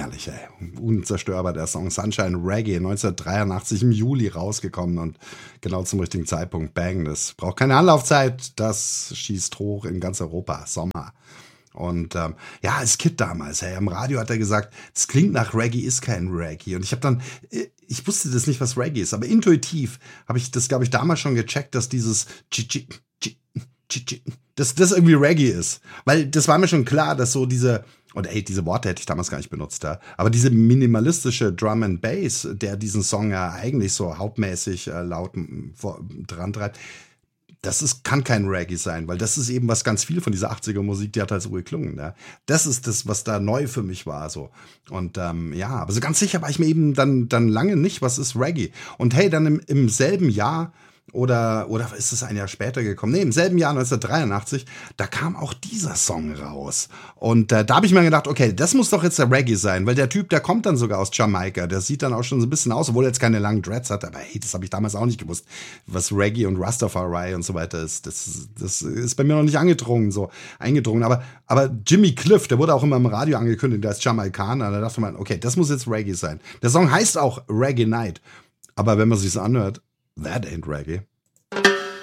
herrlich, ey. Unzerstörbar, der Song Sunshine Reggae, 1983 im Juli rausgekommen und genau zum richtigen Zeitpunkt. Bang, das braucht keine Anlaufzeit, das schießt hoch in ganz Europa, Sommer. Und ja, als Kid damals, hey, am Radio hat er gesagt, es klingt nach Reggae, ist kein Reggae. Und ich wusste das nicht, was Reggae ist, aber intuitiv habe ich das, glaube ich, damals schon gecheckt, dass dieses das irgendwie Reggae ist. Weil das war mir schon klar, dass so diese Worte hätte ich damals gar nicht benutzt, ja. Aber diese minimalistische Drum and Bass, der diesen Song ja eigentlich so hauptmäßig laut dran treibt, kann kein Reggae sein, weil das ist eben was ganz viel von dieser 80er Musik, die hat halt so geklungen. Ja. Das ist das, was da neu für mich war. So. Und ja, aber so ganz sicher war ich mir eben dann lange nicht, was ist Reggae. Und hey, dann im selben Jahr oder ist es ein Jahr später gekommen? Nee, im selben Jahr 1983, da kam auch dieser Song raus. Und da habe ich mir gedacht, okay, das muss doch jetzt der Reggae sein, weil der Typ, der kommt dann sogar aus Jamaika, der sieht dann auch schon so ein bisschen aus, obwohl er jetzt keine langen Dreads hat, aber hey, das habe ich damals auch nicht gewusst, was Reggae und Rastafari und so weiter ist. Das ist bei mir noch nicht eingedrungen. Aber Jimmy Cliff, der wurde auch immer im Radio angekündigt, der ist Jamaikaner, da dachte man, okay, das muss jetzt Reggae sein. Der Song heißt auch Reggae Night, aber wenn man sich's anhört, that ain't Reggae.